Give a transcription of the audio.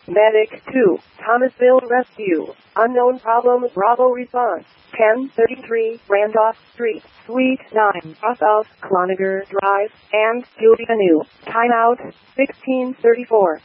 Medic 2, Thomasville Rescue. Unknown problem, Bravo response. 1033 Randolph Street, Suite 9, off of Cloninger Drive, and Judy Anew. Timeout, 1634.